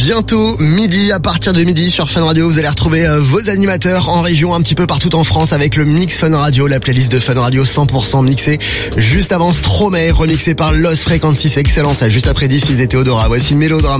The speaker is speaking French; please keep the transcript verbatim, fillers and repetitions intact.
Bientôt midi, à partir de midi sur Fun Radio, vous allez retrouver euh, vos animateurs en région, un petit peu partout en France avec le Mix Fun Radio, la playlist de Fun Radio cent pour cent mixée. Juste avant Stromae, remixé par Lost Frequencies, excellent ça, juste après dix, ils étaient Odora. Voici Mélodrama.